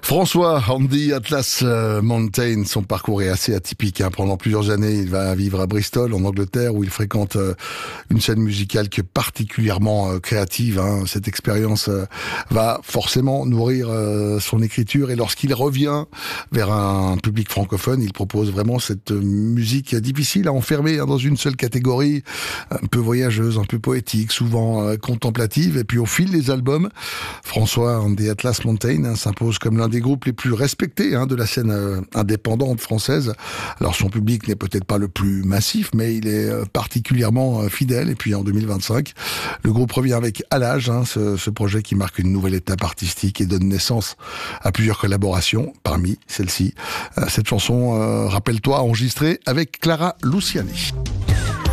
François Andy Atlas Mountain, son parcours est assez atypique. Pendant plusieurs années, il va vivre à Bristol, en Angleterre, où il fréquente une scène musicale qui est particulièrement créative. Cette expérience va forcément nourrir son écriture. Et lorsqu'il revient vers un public francophone, il propose vraiment cette musique difficile à enfermer dans une seule catégorie, un peu voyageuse, un peu poétique, souvent contemplative. Et puis au fil des albums, François Andy Atlas Mountain s'impose comme l'un des groupes les plus respectés de la scène indépendante française. Alors son public n'est peut-être pas le plus massif, mais il est particulièrement fidèle. Et puis en 2025, le groupe revient avec À l'âge, ce projet qui marque une nouvelle étape artistique et donne naissance à plusieurs collaborations, parmi celles-ci. Cette chanson, rappelle-toi, enregistrée avec Clara Luciani.